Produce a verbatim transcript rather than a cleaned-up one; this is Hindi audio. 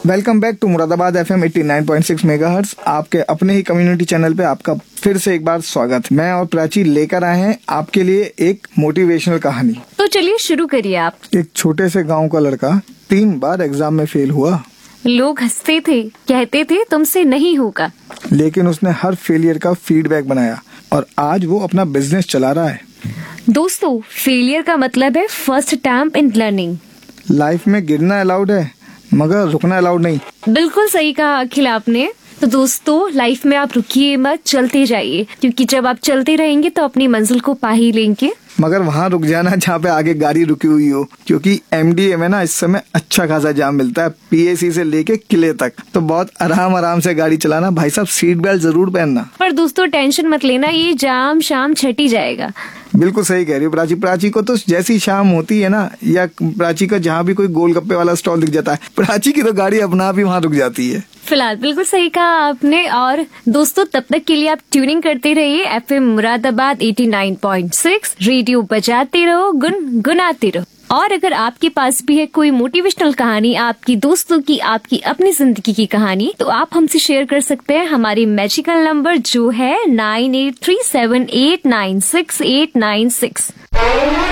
Welcome back to Moradabad F M eighty nine point six megahertz. आपके अपने ही कम्युनिटी चैनल पे आपका फिर से एक बार स्वागत। मैं और प्राची लेकर आए हैं आपके लिए एक मोटिवेशनल कहानी। तो चलिए शुरू करिए आप। एक छोटे से गांव का लड़का तीन बार एग्जाम में फेल हुआ। लोग हंसते थे, कहते थे तुमसे नहीं होगा, लेकिन उसने हर फेलियर का फीडबैक बनाया और आज वो अपना बिजनेस चला रहा है। दोस्तों, फेलियर का मतलब है first attempt in learning. Life में गिरना अलाउड है मगर रुकना अलाउड नहीं। बिल्कुल सही कहा अखिल आपने। तो दोस्तों, लाइफ में आप रुकिए मत, चलते जाइए, क्योंकि जब आप चलते रहेंगे तो अपनी मंजिल को पा ही लेंगे। मगर वहाँ रुक जाना जहाँ पे आगे गाड़ी रुकी हुई हो, क्योंकि एमडीए में ना इस समय अच्छा खासा जाम मिलता है, पीएसी से लेके किले तक। तो बहुत आराम आराम से गाड़ी चलाना भाई साहब, सीट बेल्ट जरूर पहनना। पर दोस्तों टेंशन मत लेना, ये जाम शाम छट ही जाएगा। बिल्कुल सही कह रही हो प्राची। प्राची को तो जैसी शाम होती है ना, या प्राची का जहाँ भी कोई गोलगप्पे वाला स्टॉल दिख जाता है, प्राची की तो गाड़ी अपना आप ही वहाँ रुक जाती है। फिलहाल बिल्कुल सही कहा आपने। और दोस्तों, तब तक के लिए आप ट्यूनिंग करते रहिए FM Moradabad eighty nine point six. Radio बजाते रहो, गुनगुनाते रहो। और अगर आपके पास भी है कोई मोटिवेशनल कहानी, आपकी दोस्तों की, आपकी अपनी जिंदगी की कहानी, तो आप हमसे शेयर कर सकते हैं हमारे मैजिकल नंबर जो है nine eight three seven eight nine six eight nine six.